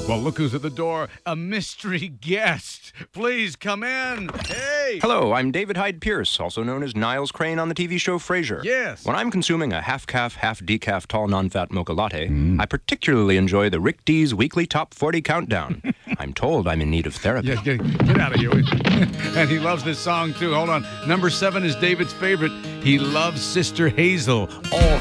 Well, look who's at the door. A mystery guest. Please come in. Hey. Hello, I'm David Hyde Pierce, also known as Niles Crane on the TV show Frasier. Yes. When I'm consuming a half-calf, half-decaf tall non-fat mocha latte, I particularly enjoy the Rick D's weekly top 40 countdown. I'm told I'm in need of therapy. Yeah, get out of here. And he loves this song, too. Hold on. Number 7 is David's favorite. He loves Sister Hazel. All